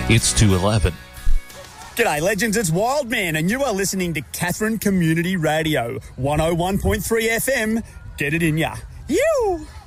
It's 2:11. G'day, legends. It's Wildman, and you are listening to Katherine Community Radio, 101.3 FM. Get it in ya. You.